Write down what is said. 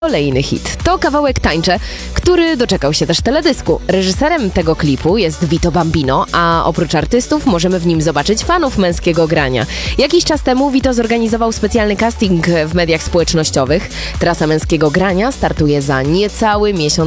Kolejny hit. To kawałek Tańczę, który doczekał się też teledysku. Reżyserem tego klipu jest Vito Bambino, a oprócz artystów możemy w nim zobaczyć fanów Męskiego Grania. Jakiś czas temu Vito zorganizował specjalny casting w mediach społecznościowych. Trasa Męskiego Grania startuje za niecały miesiąc.